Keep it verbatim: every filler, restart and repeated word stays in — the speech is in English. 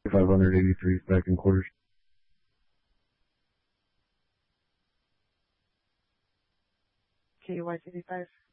five eighty-three back in quarters. K Y fifty-five.